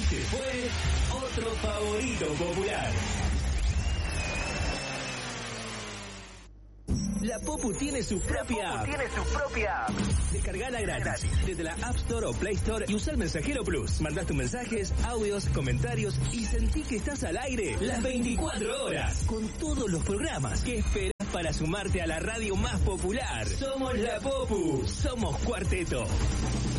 Este fue otro favorito popular. La Popu tiene su propia app. Descargala gratis desde la App Store o Play Store y usa el Mensajero Plus. Mandás tus mensajes, audios, comentarios y sentí que estás al aire las 24 horas con todos los programas. ¿Qué esperás para sumarte a la radio más popular? Somos la Popu, somos Cuarteto.